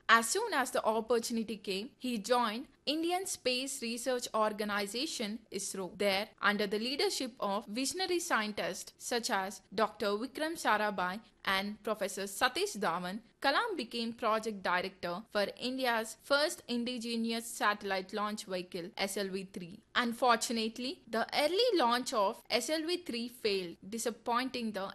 As soon as the opportunity came, he joined Indian Space Research Organization ISRO. There, under the leadership of visionary scientists such as Dr. Vikram Sarabhai and Professor Satish Dhawan, Kalam became project director for India's first indigenous satellite launch vehicle SLV-3. Unfortunately, the early launch of SLV-3 failed, disappointing the